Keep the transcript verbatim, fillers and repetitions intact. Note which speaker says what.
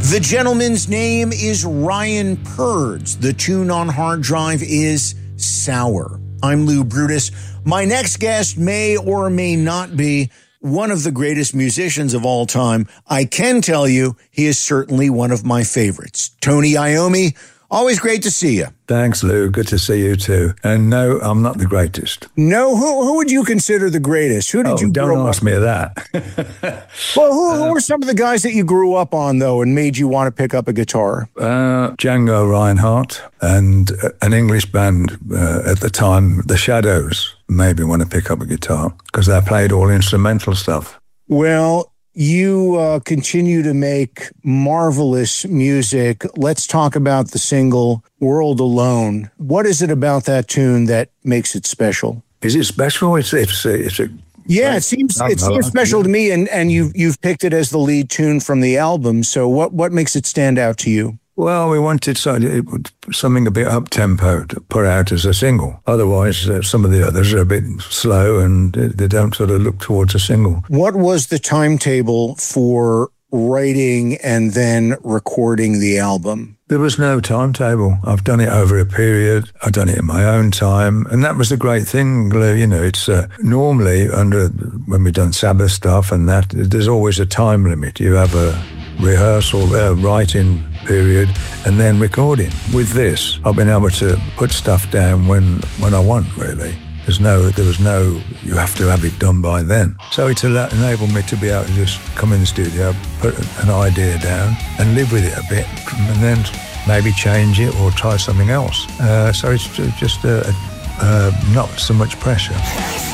Speaker 1: The gentleman's name is Ryan Purds. The tune on hard drive is Sour. I'm Lou Brutus. My next guest may or may not be one of the greatest musicians of all time. I can tell you he is certainly one of my favorites. Tony Iommi, always great to see you.
Speaker 2: Thanks, Lou. Good to see you too. And no, I'm not the greatest.
Speaker 1: No, who who would you consider the greatest? Who did
Speaker 2: oh,
Speaker 1: you
Speaker 2: don't
Speaker 1: grow
Speaker 2: ask
Speaker 1: up?
Speaker 2: me that.
Speaker 1: Well, who, who were some of the guys that you grew up on, though, and made you want to pick up a guitar?
Speaker 2: Uh, Django Reinhardt and uh, an English band uh, at the time, The Shadows, made me want to pick up a guitar because they played all instrumental stuff.
Speaker 1: Well, you uh, continue to make marvelous music. Let's talk about the single World Alone. What is it about that tune that makes it special?
Speaker 2: Is it special? It's it's it's a
Speaker 1: yeah. It seems it seems special to me, and and you've you've picked it as the lead tune from the album. So what what makes it stand out to you?
Speaker 2: Well, we wanted something a bit up-tempo to put out as a single. Otherwise, uh, some of the others are a bit slow and they don't sort of look towards a single.
Speaker 1: What was the timetable for writing and then recording the album?
Speaker 2: There was no timetable. I've done it over a period. I've done it in my own time. And that was the great thing, you know, it's uh, normally under, when we've done Sabbath stuff and that, there's always a time limit. You have a rehearsal, uh, writing period, and then recording. With this, I've been able to put stuff down when, when I want, really. There's no, there was no, you have to have it done by then. So it's enabled me to be able to just come in the studio, put an idea down and live with it a bit, and then maybe change it or try something else. Uh, so it's just uh, uh, not so much pressure.